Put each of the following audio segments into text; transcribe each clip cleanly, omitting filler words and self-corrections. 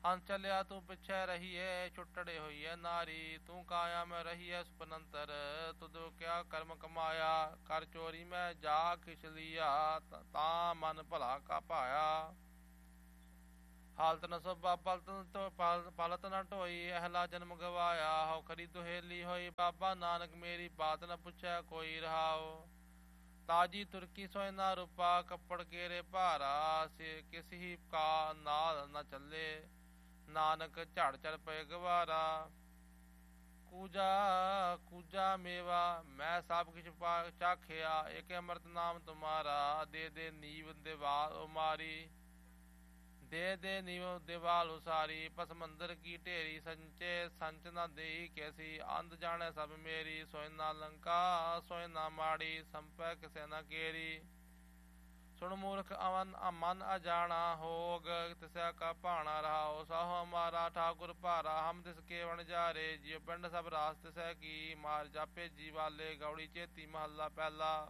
ਅੰਤ ਚੱਲਿਆ ਤੂੰ ਪਿੱਛੇ ਰਹੀਏ, ਛੁੱਟੜੇ ਹੋਈਏ ਨਾਰੀ। ਤੂੰ ਕਾਇਆ ਮੈਂ ਰਹੀਏ ਸੁਪਨੰਤਰ, ਤੁਧੋ ਕਿਆ ਕਰਮ ਕਮਾਇਆ। ਕਰ ਚੋਰੀ ਮੈਂ ਜਾ ਖਿਚ ਲਿਆ, ਤਾਂ ਮਨ ਭਲਾ ਕਾ ਪਾਇਆ। ਹਾਲਤ ਨ ਸੋਭਾ ਪਲਤ ਨ ਢੋਈ, ਅਹਲਾ ਜਨਮ ਗਵਾਇਆ। ਹਉ ਖਰੀ ਦੁਹੇਲੀ ਹੋਈ, ਬਾਬਾ ਨਾਨਕ ਮੇਰੀ ਬਾਤ ਨ ਪੁੱਛੈ ਕੋਈ। ਰਹਾਉ ਤਾਜੀ ਤੁਰਕੀ ਸੋਇ ਨਾ ਰੂਪਾ, ਕੱਪੜ ਕੇਰੇ ਭਾਰਾ। ਕਿਸ ਹੀ ਕਾ ਨਾਲ ਨ ਚੱਲੇ, ਨਾਨਕ ਝੜ ਚੜ ਪਏ ਗਵਾਰਾ। ਕੂਜਾ ਮੇਵਾ ਮੈਂ ਸਭ ਕਿਛ ਚਾਖਿਆ, ਏਕ ਅੰਮ੍ਰਿਤ ਨਾਮ ਤੁਮਾਰਾ। ਦੇ ਦੇ ਨੀਵ ਦੇਵਾਲ ਉਮਾਰੀ, ਦੇ ਨੀਵ ਦੇਵਾਲ ਉਸਾਰੀ। ਪਸਮੰਦਰ ਕੀ ਢੇਰੀ ਸੰਚੇ, ਸੰਚ ਨਾ ਦੇਈ ਕੈਸੀ। ਅੰਧ ਜਾਣੈ ਸਭ ਮੇਰੀ, ਸੋਇ ਨਾ ਲੰਕਾ ਸੋਇ ਨਾ ਮਾੜੀ। ਸੰਪੈ ਕਿਸੇ ਨਾ ਕੇਰੀ, ਸੁਣ ਮੂਰਖ ਮਨ ਅਜਾਣਾ। ਹੋਗ ਤਿਸੈ ਕਾ ਭਾਣਾ, ਰਹਾਉ ਸਾਹੋ ਹਮਾਰਾ ਠਾਕੁਰ ਭਾਰਾ। ਹਮ ਤਿਸ ਕੇ ਵਣਜਾਰੇ, ਜਿਉ ਪਿੰਡ ਸਭ ਰਾਸ ਤਿਸੈ ਕੀ। ਮਾਰ ਜਾਪੇ ਜੀ ਵਾਲੇ, ਗੌੜੀ ਚੇਤੀ ਮਹੱਲਾ ਪਹਿਲਾ।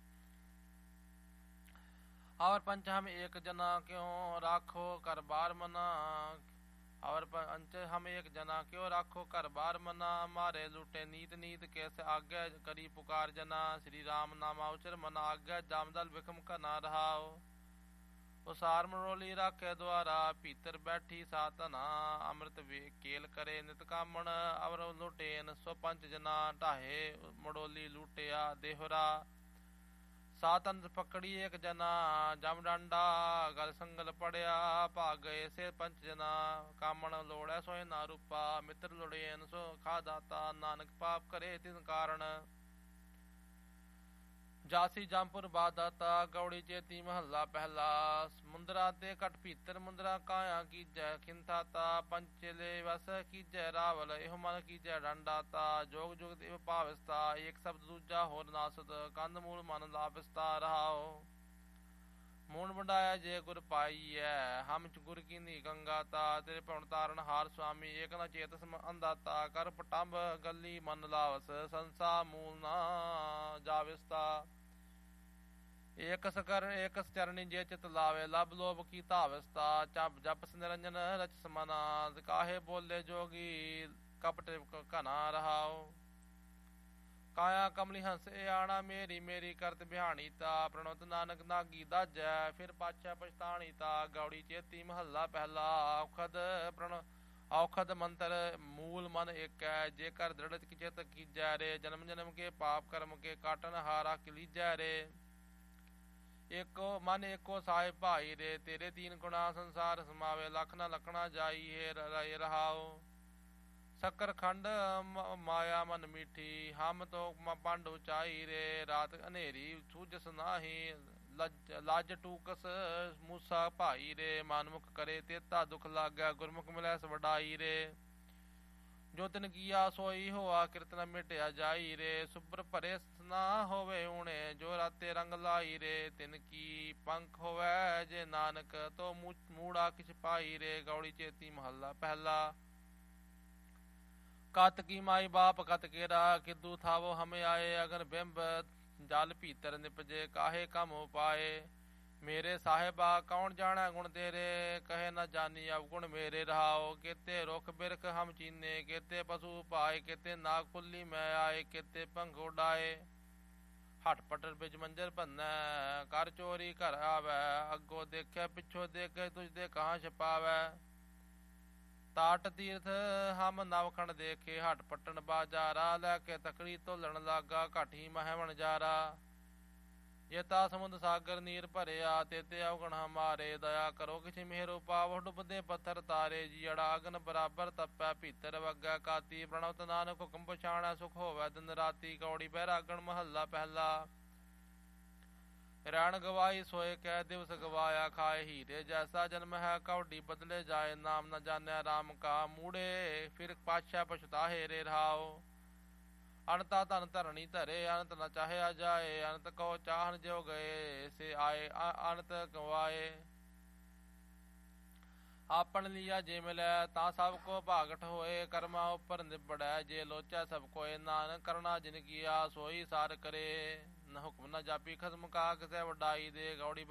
और पंच हम एक जना क्यों राखो कर बार मना। और पंच हम एक जना क्यों राखो कर बार मना। मारे लूटे नीत नीत कैसे आज्ञा करी पुकार जना। श्री राम नामा उचर मन आज्ञा, जामदल विखम का ना रहाओ। उसार मरोली राखे द्वारा, भीतर बैठी सातना। अमृत केल करे नित कामण, अवर लुटेन सो पंच जना। ढाहे मड़ोली लूटिया देहरा, सातन पकड़ी एक जना। जम डांडा गल संगल पड़िया, भाग गए से पंच जना। कामण लोड़ै सोय ना रूपा, मित्र लोड़ेन सो खा दाता। नानक पाप करे तिन कारण, जासी जामपुर बादाता। गौड़ी चेती महला पहला। मुंदरा ते कट भीतर मुंदरा, काया कीजै खिंथाता। पंचले वस कीजै रावल, एहो मन कीजै डांडाता। जोग जुग देव पाविस्ता, एक शब्द दूजा होर नासत। कंद मूल मन लाभिस्ता, रहाओ मून बढ़ाया जे गुर पाईऐ। हम गुर की नी गंगाता, तेरे पवन तारण हार स्वामी। एक न चेतस अंदाता, कर पटंब गली मन लावस। संसा मूल ना जाविस्ता, एकस चरणी जे चित लावे। लब लोभ की धाविस्ता, जपस निरंजन रच समना। काहे बोले जोगी कपट घना, रहाओ काया कमली हंस ए आना। मेरी मेरी करत बिहानी ता, प्रणवत नानक नागी दाजै। फिर पाछै पछतानी ता, गौड़ी चेती महला पहला। औखद मंत्र मूल मन एक है, जेकर दृढ़ चित कीजै रे। जन्म जन्म के पाप कर्म के, काटन हारा किलीजै रे। एको मन एको साहिब भाई रे, तेरे तीन गुणा संसार समावे। लख न लखना जाई है रहाओ, शक्कर खंड माया मन मीठी। हम तो पंड उचाई रे, रात अनेरी सूझस नाही। लाज टूकस मूसा भाई रे, मानमुख करे तेता दुख लाग्या। गुरमुख मिलैस वडाई रे, जो तिन किया सोई होआ। कीर्तन मिटया जाई रे, सुब्र भरे ना होवे ऊणे। जो राते रंग लाई रे, तिन की पंख होवे जे नानक। तो मूड़ा किछ पाई रे, गौड़ी चेती महला पहला। कत की माई बाप कत केरा, किदू थावो हमें आए। अगन बिंब जल भीतर निपजे, काहे कम उपाए। मेरे साहिबा कौन जाना गुण तेरे, कहे न जानी अवगुण मेरे। रहाओ केते रुख बिरख हम चीने, केते पशु पाए। केते नाग पुल्ली में आए, केते पंख उड़ाए। हट पटर बिज मंजर भन्नै, कर चोरी घर आवे। अगो देखे पिछो देखे, तुझदे कहाँ छपावे। ताट तीर्थ हम नवखंड देखे, हट पटन बाजारा। लैके तकड़ी तोलन लागा, घट ही महवण जारा। जेता समुद्र सागर नीर भरिया, तेते अवगण हमारे। दया करो किसी मेहरो पावो, डुबदे पत्थर तारे। जियड़ा अगन बराबर तपै, भीतर वगै काती। प्रणवत नानक हुक्म पछाणै, सुख होवै दिन राती। गौड़ी बैरागण महला पहला। रैण गवाई सोए कै दिवस गवाया, खाए हीरे जैसा। जन्म है कौडी बदले जाए, नाम न जाने राम का। मूड़े फिर पाछा पछताहे रे, रहाओ अनता धन धरणी धरे। अनंत न चाहया जाए, अनंत को चाहन जो गए। से आए अनंत गवाए, आपन लिया जे मिलै। ता सब को भागट होए, कर्मा उपर निबड़ै। जे लोचै सब कोय, नानक करना जिन किया। सोई सार करे, न हुक्म न जापी खसम का। किसै वडाई दे, गौड़ी